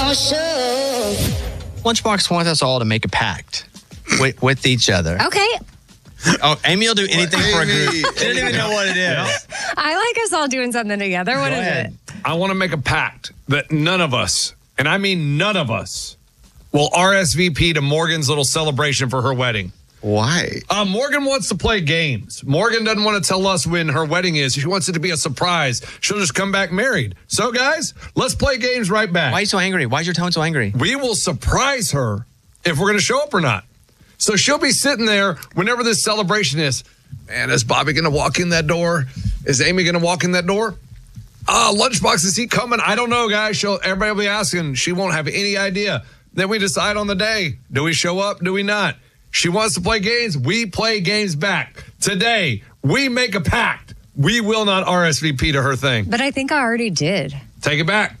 Lunchbox wants us all to make a pact with each other. Okay. Oh, Amy will do anything for a group. She doesn't even know what it is. Yeah. I like us all doing something together. What is it? I want to make a pact that none of us, and I mean none of us, will RSVP to Morgan's little celebration for her wedding. Why? Morgan wants to play games. Morgan doesn't want to tell us when her wedding is. She wants it to be a surprise. She'll just come back married. So, guys, let's play games right back. Why are you so angry? Why is your tone so angry? We will surprise her if we're going to show up or not. So she'll be sitting there whenever this celebration is. Man, is Bobby going to walk in that door? Is Amy going to walk in that door? Lunchbox, is he coming? I don't know, guys. Everybody will be asking. She won't have any idea. Then we decide on the day. Do we show up? Do we not? She wants to play games. We play games back. Today, we make a pact. We will not RSVP to her thing. But I think I already did. Take it back.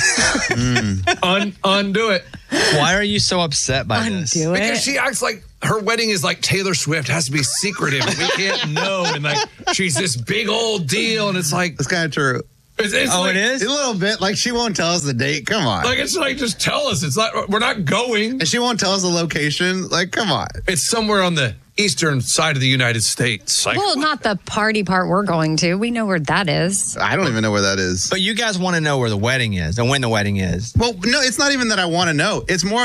Undo it. Why are you so upset by this? Undo it. Because she acts like her wedding is like Taylor Swift, has to be secretive. And we can't know. And like she's this big old deal. And it's like, That's kind of true. it's It is? A little bit. Like, she won't tell us the date. Come on. Like, it's like, just tell us. It's like, we're not going. And she won't tell us the location. Like, come on. It's somewhere on the eastern side of the United States. Like, Well, not the party part we're going to. We know where that is. I don't even know where that is. But you guys want to know where the wedding is and when the wedding is. Well, no, it's not even that I want to know. It's more